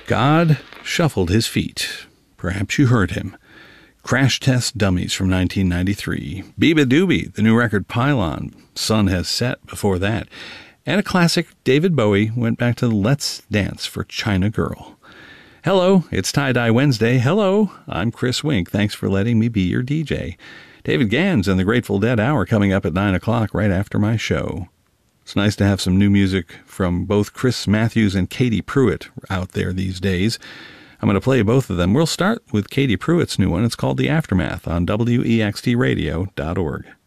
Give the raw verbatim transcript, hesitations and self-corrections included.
God shuffled his feet. Perhaps you heard him. Crash Test Dummies from nineteen ninety-three. Beeba Doobie, the new record Pylon. Sun Has Set before that. And a classic, David Bowie went back to Let's Dance for China Girl. Hello, it's Tie-Dye Wednesday. Hello, I'm Chris Wink. Thanks for letting me be your D J. David Gans and the Grateful Dead Hour coming up at nine o'clock right after my show. It's nice to have some new music from both Chris Matthews and Katie Pruitt out there these days. I'm going to play both of them. We'll start with Katie Pruitt's new one. It's called The Aftermath on W E X T radio dot org.